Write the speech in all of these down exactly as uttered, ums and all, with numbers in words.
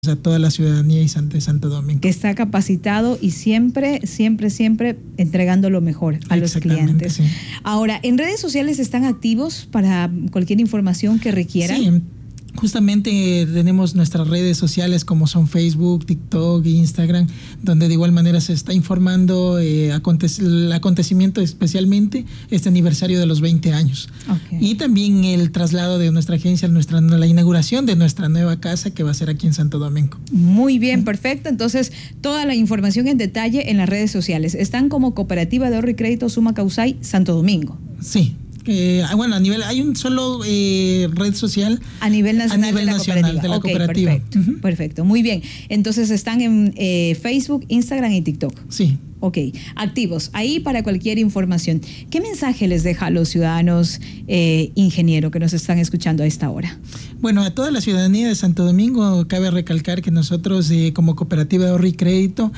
a toda la ciudadanía y Santo, de Santo Domingo. Que está capacitado y siempre, siempre, siempre entregando lo mejor a los clientes. Sí. Ahora, ¿en redes sociales están activos para cualquier información que requieran? Sí. Justamente tenemos nuestras redes sociales como son Facebook, TikTok, Instagram, donde de igual manera se está informando eh, aconte- el acontecimiento, especialmente este aniversario de los veinte años. Okay. Y también el traslado de nuestra agencia, nuestra, la inauguración de nuestra nueva casa que va a ser aquí en Santo Domingo. Muy bien, sí. Perfecto. Entonces, toda la información en detalle en las redes sociales. Están como Cooperativa de Ahorro y Crédito Suma Causay Santo Domingo. Sí. Eh, bueno, a nivel, hay un solo eh, red social a nivel nacional, a nivel de, la nacional de la okay, cooperativa. Perfecto, uh-huh. perfecto, muy bien. Entonces están en eh, Facebook, Instagram y TikTok. Sí. Ok, activos, ahí para cualquier información. ¿Qué mensaje les deja a los ciudadanos, eh, ingeniero, que nos están escuchando a esta hora? Bueno, a toda la ciudadanía de Santo Domingo cabe recalcar que nosotros eh, como Cooperativa de Ahorro y Crédito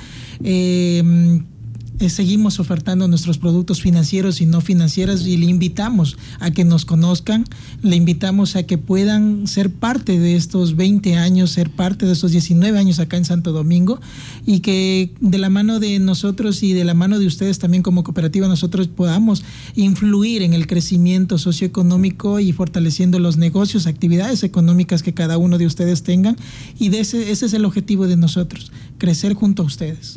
eh, Eh, seguimos ofertando nuestros productos financieros y no financieros y le invitamos a que nos conozcan, le invitamos a que puedan ser parte de estos veinte años, ser parte de estos diecinueve años acá en Santo Domingo y que de la mano de nosotros y de la mano de ustedes también como cooperativa nosotros podamos influir en el crecimiento socioeconómico y fortaleciendo los negocios, actividades económicas que cada uno de ustedes tengan y de ese, ese es el objetivo de nosotros, crecer junto a ustedes.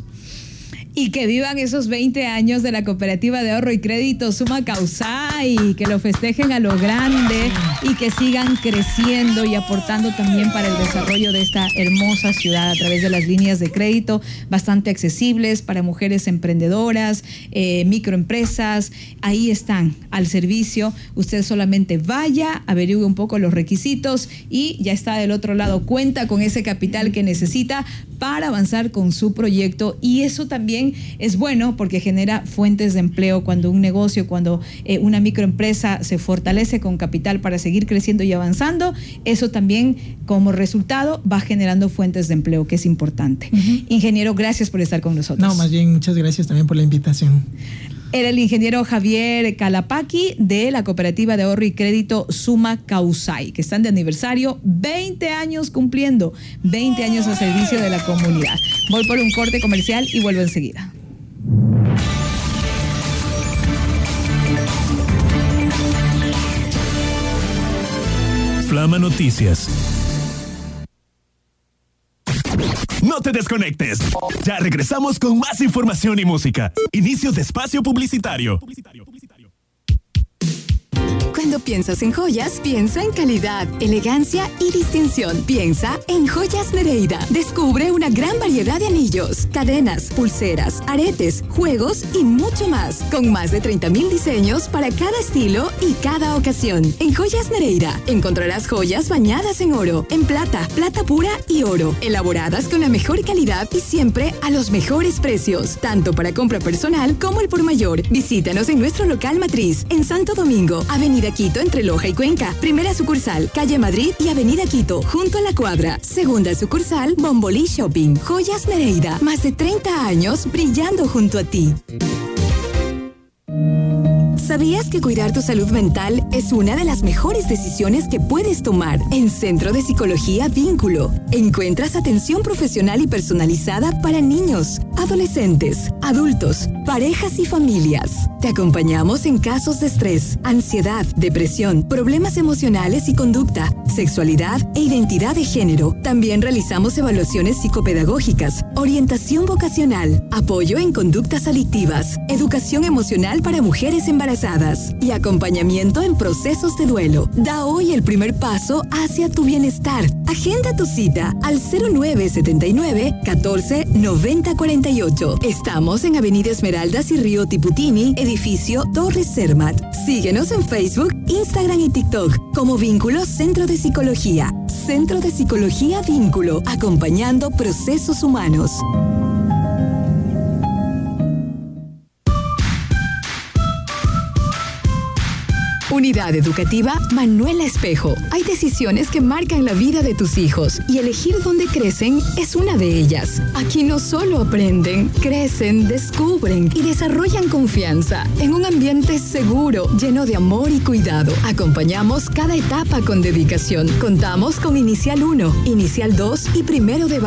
Y que vivan esos veinte años de la Cooperativa de Ahorro y Crédito Suma Causay, que lo festejen a lo grande y que sigan creciendo y aportando también para el desarrollo de esta hermosa ciudad a través de las líneas de crédito bastante accesibles para mujeres emprendedoras, eh, microempresas. Ahí están al servicio. Usted solamente vaya, averigüe un poco los requisitos y ya está del otro lado. Cuenta con ese capital que necesita para avanzar con su proyecto y eso también es bueno porque genera fuentes de empleo cuando un negocio, cuando eh, una microempresa se fortalece con capital para seguir creciendo y avanzando, eso también como resultado va generando fuentes de empleo, que es importante. Uh-huh. Ingeniero, gracias por estar con nosotros. No, más bien muchas gracias también por la invitación. Era el ingeniero Javier Calapaqui de la Cooperativa de Ahorro y Crédito Suma Causay, que están de aniversario, veinte años cumpliendo, veinte años a servicio de la comunidad. Voy por un corte comercial y vuelvo enseguida. Flama Noticias. No te desconectes. Ya regresamos con más información y música. Inicio de espacio publicitario. Cuando piensas en joyas, piensa en calidad, elegancia y distinción. Piensa en Joyas Nereida. Descubre una gran variedad de anillos, cadenas, pulseras, aretes, juegos y mucho más. Con más de treinta mil diseños para cada estilo y cada ocasión. En Joyas Nereida encontrarás joyas bañadas en oro, en plata, plata pura y oro. Elaboradas con la mejor calidad y siempre a los mejores precios. Tanto para compra personal como el por mayor. Visítanos en nuestro local matriz en Santo Domingo, Avenida Quito entre Loja y Cuenca. Primera sucursal, Calle Madrid y Avenida Quito, junto a la cuadra. Segunda sucursal, Bombolí Shopping. Joyas Nereida, más de treinta años brillando junto a ti. ¿Sabías que cuidar tu salud mental es una de las mejores decisiones que puedes tomar? En Centro de Psicología Vínculo encuentras atención profesional y personalizada para niños, adolescentes, adultos, parejas y familias. Te acompañamos en casos de estrés, ansiedad, depresión, problemas emocionales y conducta, sexualidad e identidad de género. También realizamos evaluaciones psicopedagógicas, orientación vocacional, apoyo en conductas adictivas, educación emocional para mujeres embarazadas y acompañamiento en procesos de duelo. Da hoy el primer paso hacia tu bienestar. Agenda tu cita al cero nueve siete nueve, catorce, noventa cuarenta y ocho. Estamos en Avenida Esmeraldas y Río Tiputini, edificio Torres Cermat. Síguenos en Facebook, Instagram y TikTok como Vínculo Centro de Psicología. Centro de Psicología Vínculo, acompañando procesos humanos. Unidad Educativa Manuela Espejo. Hay decisiones que marcan la vida de tus hijos y elegir dónde crecen es una de ellas. Aquí no solo aprenden, crecen, descubren y desarrollan confianza en un ambiente seguro, lleno de amor y cuidado. Acompañamos cada etapa con dedicación. Contamos con Inicial uno, Inicial dos y Primero de